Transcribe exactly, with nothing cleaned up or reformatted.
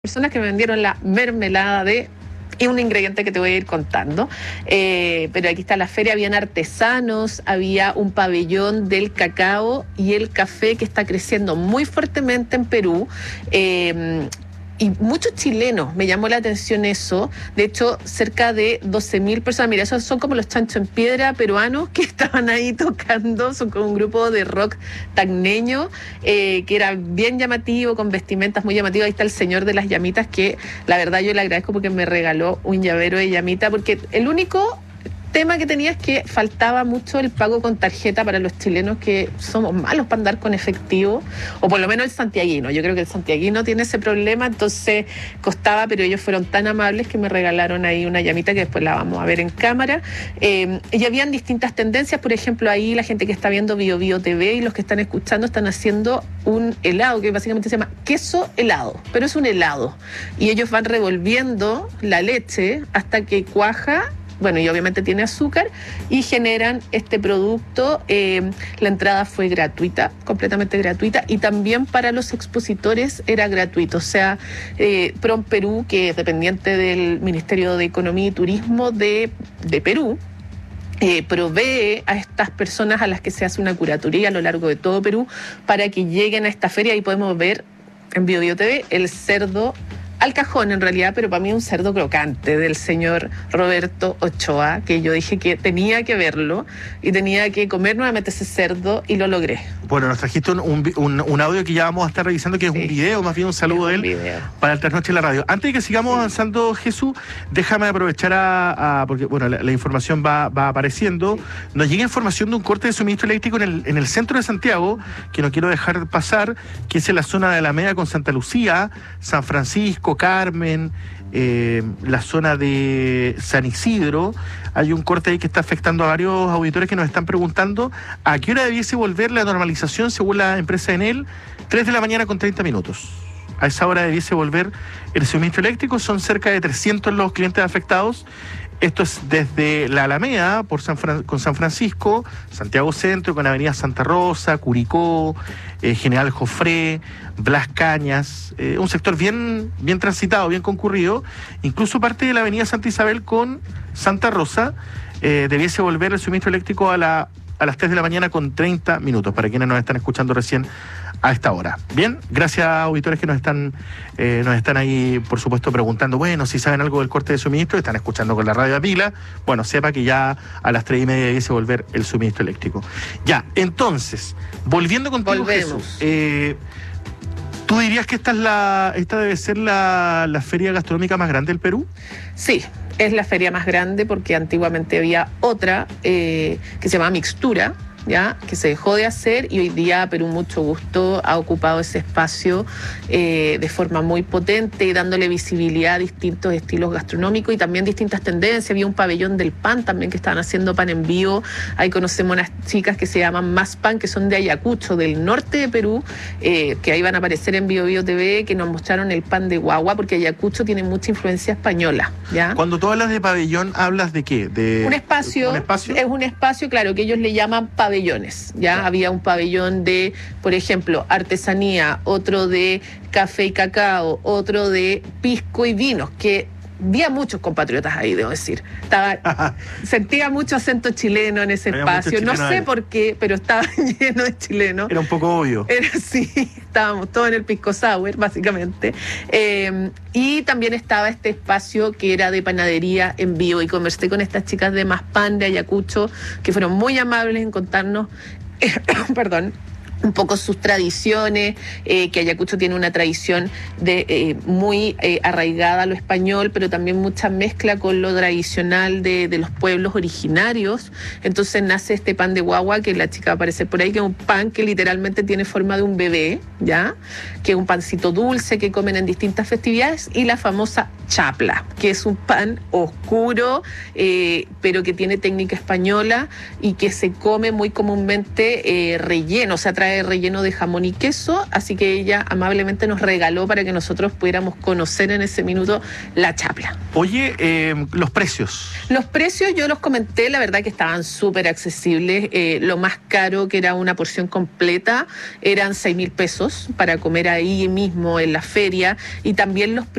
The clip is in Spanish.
personas que me vendieron la mermelada de y un ingrediente que te voy a ir contando. Eh, pero aquí está la feria, habían artesanos, había un pabellón del cacao y el café que está creciendo muy fuertemente en Perú. Eh, Y muchos chilenos, me llamó la atención eso. De hecho, cerca de doce mil personas. Mira, esos son como los Chancho en Piedra peruanos que estaban ahí tocando. Son como un grupo de rock tacneño, eh, que era bien llamativo, con vestimentas muy llamativas. Ahí está el señor de las llamitas, que la verdad yo le agradezco porque me regaló un llavero de llamita, porque el único tema que tenía es que faltaba mucho el pago con tarjeta para los chilenos, que somos malos para andar con efectivo, o por lo menos el santiaguino. Yo creo que el santiaguino tiene ese problema, entonces costaba, pero ellos fueron tan amables que me regalaron ahí una llamita que después la vamos a ver en cámara. Eh, y habían distintas tendencias, por ejemplo, ahí la gente que está viendo Bio Bio T V y los que están escuchando están haciendo un helado que básicamente se llama queso helado, pero es un helado. Y ellos van revolviendo la leche hasta que cuaja. Bueno, y obviamente tiene azúcar, y generan este producto. Eh, la entrada fue gratuita, completamente gratuita, y también para los expositores era gratuito. O sea, eh, Prom Perú, que es dependiente del Ministerio de Economía y Turismo de, de Perú, Eh, provee a estas personas a las que se hace una curatoría a lo largo de todo Perú para que lleguen a esta feria. Y podemos ver en Bio Bio T V el cerdo al cajón, en realidad, pero para mí un cerdo crocante del señor Roberto Ochoa, que yo dije que tenía que verlo y tenía que comer nuevamente ese cerdo, y lo logré. Bueno, nos trajiste un, un, un audio que ya vamos a estar revisando, que es sí. un video, más bien un saludo de él video. Para el Trasnoche en la Radio. Antes de que sigamos sí. avanzando, Jesús, déjame aprovechar a, a porque bueno, la, la información va, va apareciendo. Sí. Nos llega información de un corte de suministro eléctrico en el, en el centro de Santiago, que no quiero dejar pasar, que es en la zona de Alameda con Santa Lucía, San Francisco, Carmen, eh, la zona de San Isidro. Hay un corte ahí que está afectando a varios auditores que nos están preguntando a qué hora debiese volver la normalización según la empresa Enel. tres de la mañana con treinta minutos. A esa hora debiese volver el suministro eléctrico. Son cerca de trescientos los clientes afectados. Esto es desde la Alameda por San Fran- con San Francisco, Santiago Centro, con Avenida Santa Rosa, Curicó, eh, General Jofré, Blas Cañas, eh, un sector bien, bien transitado, bien concurrido. Incluso parte de la Avenida Santa Isabel con Santa Rosa eh, debiese volver el suministro eléctrico a, la, a las tres de la mañana con treinta minutos, para quienes nos están escuchando recién a esta hora. Bien, gracias a auditores que nos están eh, nos están ahí, por supuesto, preguntando, bueno, si saben algo del corte de suministro, están escuchando con la radio a pila, bueno, sepa que ya a las tres y media debiese volver el suministro eléctrico. Ya, entonces, volviendo contigo, Volvemos. Jesús, eh, ¿tú dirías que esta es la esta debe ser la, la feria gastronómica más grande del Perú? Sí, es la feria más grande, porque antiguamente había otra eh, que se llamaba Mixtura, ¿ya? Que se dejó de hacer, y hoy día Perú, mucho gusto, ha ocupado ese espacio eh, de forma muy potente y dándole visibilidad a distintos estilos gastronómicos y también distintas tendencias. Había un pabellón del pan también, que estaban haciendo pan en vivo. Ahí conocemos unas chicas que se llaman Más Pan, que son de Ayacucho, del norte de Perú, eh, que ahí van a aparecer en Bio Bio T V, que nos mostraron el pan de guagua, porque Ayacucho tiene mucha influencia española, ¿ya? Cuando tú hablas de pabellón, ¿hablas de qué? De un espacio, ¿Un espacio? Es un espacio, claro, que ellos le llaman pabellón. Pabellones, ¿ya? Ya. Había un pabellón de, por ejemplo, artesanía, otro de café y cacao, otro de pisco y vinos, que había muchos compatriotas ahí, debo decir. Estaba, sentía mucho acento chileno en ese Había espacio, no sé ahí. por qué, pero estaba lleno de chilenos. Era un poco obvio. Era así, estábamos todos en el pisco sour, básicamente. Eh, y también estaba este espacio que era de panadería en vivo, y conversé con estas chicas de Más Pan de Ayacucho, que fueron muy amables en contarnos, eh, perdón, un poco sus tradiciones, eh, que Ayacucho tiene una tradición de eh, muy eh, arraigada a lo español, pero también mucha mezcla con lo tradicional de, de los pueblos originarios. Entonces nace este pan de guagua, que la chica va a aparecer por ahí, que es un pan que literalmente tiene forma de un bebé, ¿ya? Que es un pancito dulce que comen en distintas festividades, y la famosa chapla, que es un pan oscuro, eh, pero que tiene técnica española y que se come muy comúnmente eh, relleno, o sea, trae trae relleno de jamón y queso, así que ella amablemente nos regaló para que nosotros pudiéramos conocer en ese minuto la chapla. Oye, eh, los precios. Los precios yo los comenté, la verdad que estaban súper accesibles. Eh, lo más caro, que era una porción completa, eran seis mil pesos para comer ahí mismo en la feria, y también los